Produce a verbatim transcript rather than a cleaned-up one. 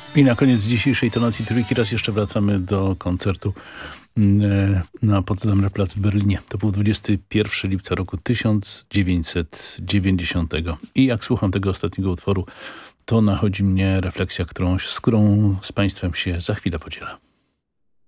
I na koniec dzisiejszej tonacji trójki raz jeszcze wracamy do koncertu na Potsdamer Platz w Berlinie. To był dwudziestego pierwszego lipca roku tysiąc dziewięćset dziewięćdziesiątego. I jak słucham tego ostatniego utworu, to nachodzi mnie refleksja, którą, z którą z Państwem się za chwilę podzielę.